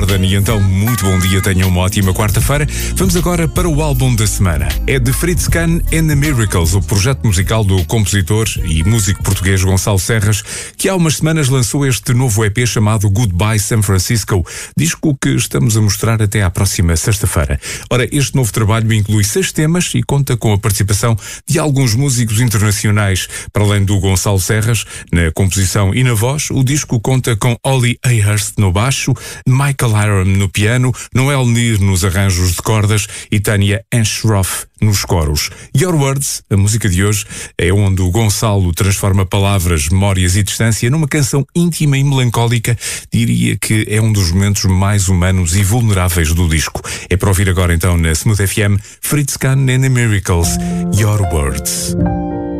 Jordan, e então muito bom dia, tenham uma ótima quarta-feira. Vamos agora para o álbum da semana. É de Fritz Kahn and the Miracles, o projeto musical do compositor e músico português Gonçalo Serras, que há umas semanas lançou este novo EP chamado Goodbye San Francisco, disco que estamos a mostrar até à próxima sexta-feira. Ora, este novo trabalho inclui 6 temas e conta com a participação de alguns músicos internacionais. Para além do Gonçalo Serras, na composição e na voz, o disco conta com Ollie Ahurst no baixo, Michael Hiram no piano, Noel Nir nos arranjos de cordas e Tanya Anschroff nos coros. Your Words, a música de hoje, é onde o Gonçalo transforma palavras, memórias e distância numa canção íntima e melancólica. Diria que é um dos momentos mais humanos e vulneráveis do disco. É para ouvir agora então na Smooth FM, Fritz Kahn and the Miracles, Your Words.